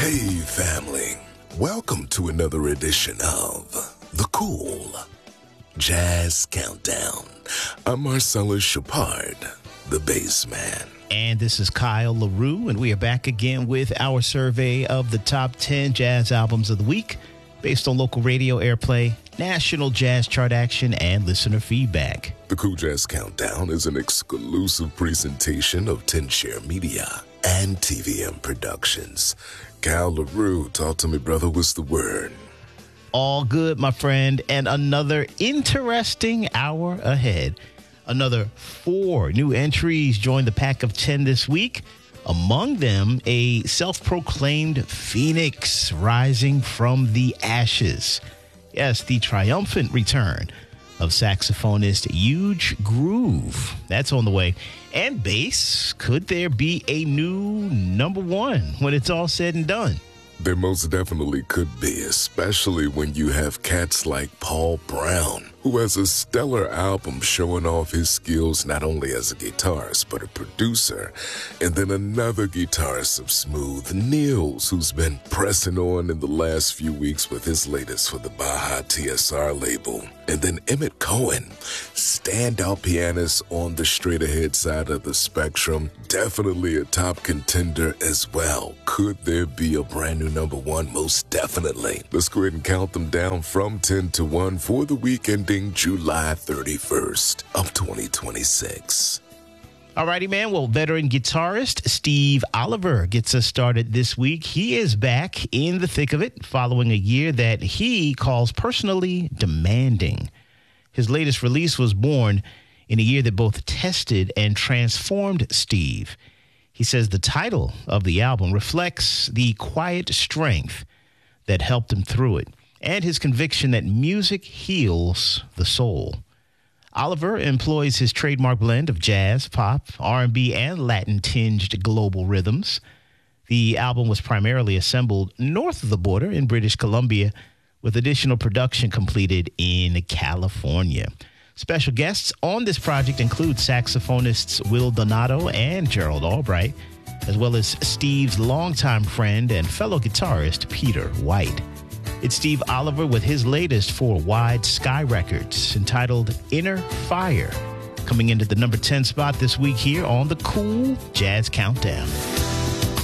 Hey, family. Welcome to another edition of The Cool Jazz Countdown. I'm Marcellus Shepard, the bass man. And this is Kyle LaRue, and we are back again with our survey of the top 10 jazz albums of the week based on local radio airplay, national jazz chart action, and listener feedback. The Cool Jazz Countdown is an exclusive presentation of 10 Share Media and TVM Productions. Kyle LaRue, talk to me, brother. What's the word? All good, my friend, and another interesting hour ahead. Another 4 new entries joined the pack of 10 this week. Among them, a self-proclaimed phoenix rising from the ashes. Yes, the triumphant return of saxophonist Huge Groove. That's on the way. And bass, could there be a new number one when it's all said and done? There most definitely could be, especially when you have cats like Paul Brown, who has a stellar album showing off his skills not only as a guitarist, but a producer. And then another guitarist of Smooth, Niels, who's been pressing on in the last few weeks with his latest for the Baja TSR label. And then Emmett Cohen, standout pianist on the straight ahead side of the spectrum, definitely a top contender as well. Could there be a brand new number one? Most definitely. Let's go ahead and count them down from 10 to 1 for the week ending July 31st of 2026. Alrighty, man. Well, veteran guitarist Steve Oliver gets us started this week. He is back in the thick of it following a year that he calls personally demanding. His latest release was born in a year that both tested and transformed Steve. He says the title of the album reflects the quiet strength that helped him through it and his conviction that music heals the soul. Oliver employs his trademark blend of jazz, pop, R&B, and Latin-tinged global rhythms. The album was primarily assembled north of the border in British Columbia, with additional production completed in California. Special guests on this project include saxophonists Will Donato and Gerald Albright, as well as Steve's longtime friend and fellow guitarist Peter White. It's Steve Oliver with his latest for Wide Sky Records, entitled Inner Fire, coming into the number 10 spot this week here on the Cool Jazz Countdown.